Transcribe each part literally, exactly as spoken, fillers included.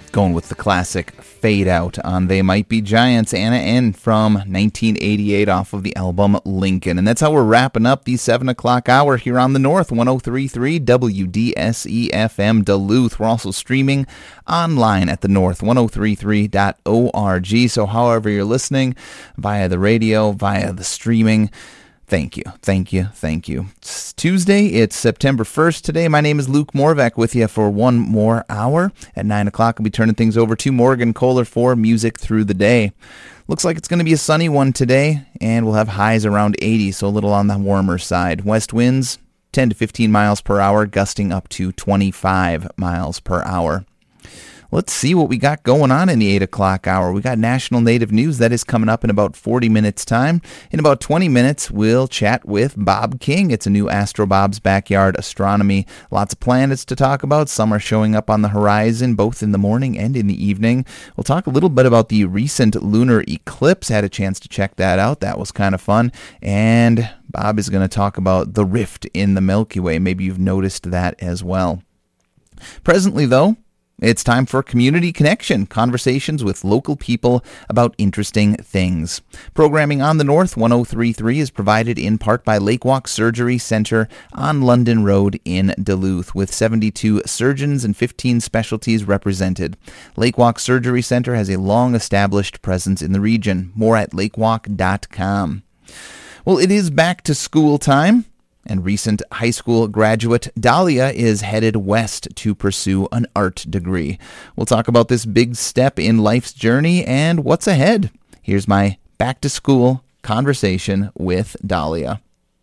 Going with the classic Fade Out on They Might Be Giants, Anna N from nineteen eighty-eight off of the album Lincoln. And that's how we're wrapping up the seven o'clock hour here on the North, one oh three point three W D S E F M Duluth. We're also streaming online at the North, ten thirty-three dot org. So however you're listening, via the radio, via the streaming, Thank you, thank you, thank you. It's Tuesday, it's September first today. My name is Luke Morvac with you for one more hour. At nine o'clock, I'll be turning things over to Morgan Kohler for Music Through the Day. Looks like it's going to be a sunny one today, and we'll have highs around eighty, so a little on the warmer side. West winds, ten to fifteen miles per hour, gusting up to twenty-five miles per hour. Let's see what we got going on in the eight o'clock hour. We got National Native News. That is coming up in about forty minutes time. In about twenty minutes, we'll chat with Bob King. It's a new Astro Bob's Backyard Astronomy. Lots of planets to talk about. Some are showing up on the horizon, both in the morning and in the evening. We'll talk a little bit about the recent lunar eclipse. Had a chance to check that out. That was kind of fun. And Bob is going to talk about the rift in the Milky Way. Maybe you've noticed that as well. Presently, though, it's time for Community Connection, conversations with local people about interesting things. Programming on the North, ten thirty-three, is provided in part by Lakewalk Surgery Center on London Road in Duluth, with seventy-two surgeons and fifteen specialties represented. Lakewalk Surgery Center has a long-established presence in the region. More at lakewalk dot com. Well, it is back to school time. And recent high school graduate Dahlia is headed west to pursue an art degree. We'll talk about this big step in life's journey and what's ahead. Here's my back-to-school conversation with Dahlia.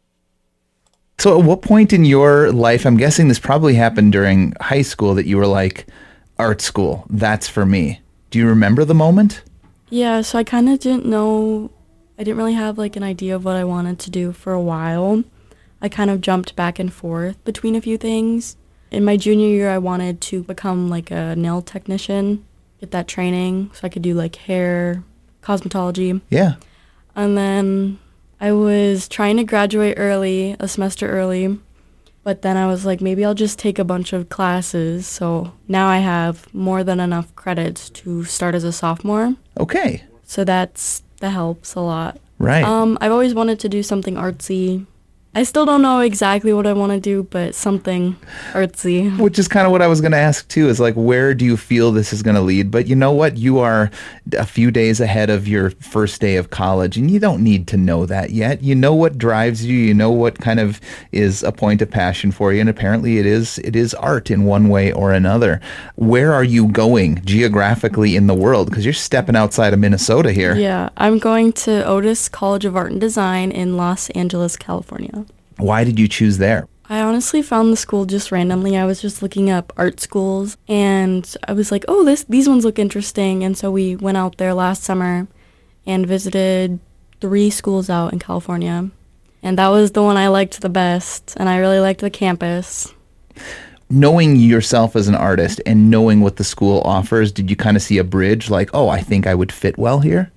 So at what point in your life, I'm guessing this probably happened during high school, that you were like, art school, that's for me. Do you remember the moment? Yeah, so I kind of didn't know, I didn't really have like an idea of what I wanted to do for a while. I kind of jumped back and forth between a few things. In my junior year, I wanted to become like a nail technician, get that training so I could do like hair, cosmetology. Yeah. And then I was trying to graduate early, a semester early, but then I was like, maybe I'll just take a bunch of classes. So now I have more than enough credits to start as a sophomore. Okay. So that's, that helps a lot. Right. Um, I've always wanted to do something artsy. I still don't know exactly what I want to do, but something artsy. Which is kind of what I was going to ask, too, is like, where do you feel this is going to lead? But you know what? You are a few days ahead of your first day of college, and you don't need to know that yet. You know what drives you. You know what kind of is a point of passion for you, and apparently it is it is art in one way or another. Where are you going geographically in the world? Because you're stepping outside of Minnesota here. Yeah, I'm going to Otis College of Art and Design in Los Angeles, California. Why did you choose there? I honestly found the school just randomly. I was just looking up art schools, and I was like, oh, this these ones look interesting. And so we went out there last summer and visited three schools out in California. And that was the one I liked the best, and I really liked the campus. Knowing yourself as an artist and knowing what the school offers, did you kind of see a bridge like, oh, I think I would fit well here?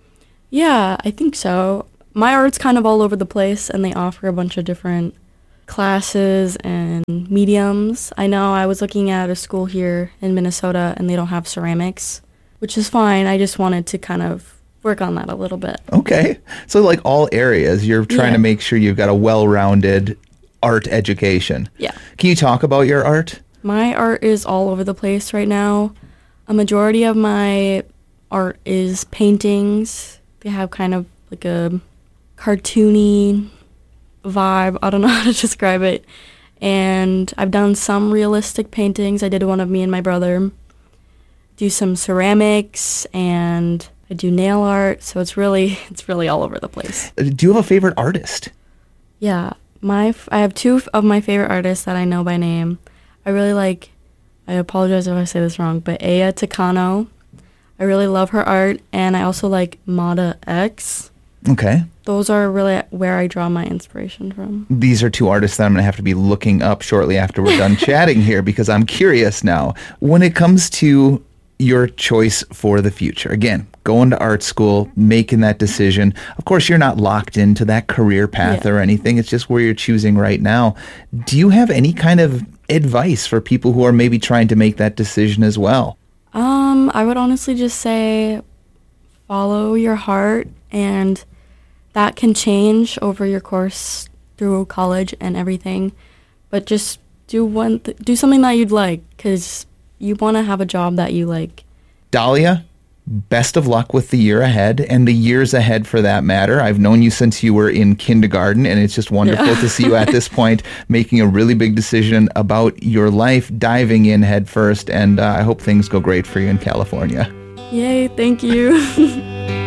Yeah, I think so. My art's kind of all over the place, and they offer a bunch of different classes and mediums. I know I was looking at a school here in Minnesota, and they don't have ceramics, which is fine. I just wanted to kind of work on that a little bit. Okay. So like all areas, you're trying Yeah. to make sure you've got a well-rounded art education. Yeah. Can you talk about your art? My art is all over the place right now. A majority of my art is paintings. They have kind of like a cartoony vibe. I don't know how to describe it. And I've done some realistic paintings. I did one of me and my brother. Do some ceramics, and I do nail art. So it's really, it's really all over the place. Do you have a favorite artist? Yeah, my f- I have two f- of my favorite artists that I know by name. I really like, I apologize if I say this wrong, but Aya Takano. I really love her art, and I also like Mada X. Okay. Those are really where I draw my inspiration from. These are two artists that I'm going to have to be looking up shortly after we're done chatting here, because I'm curious now. When it comes to your choice for the future, again, going to art school, making that decision, of course, you're not locked into that career path Yeah. or anything. It's just where you're choosing right now. Do you have any kind of advice for people who are maybe trying to make that decision as well? Um, Um, I would honestly just say follow your heart, and that can change over your course through college and everything. But just do one, th- do something that you'd like, because you want to have a job that you like. Dahlia, best of luck with the year ahead and the years ahead for that matter. I've known you since you were in kindergarten, and it's just wonderful yeah. to see you at this point making a really big decision about your life, diving in head first, and uh, I hope things go great for you in California. Yay, thank you.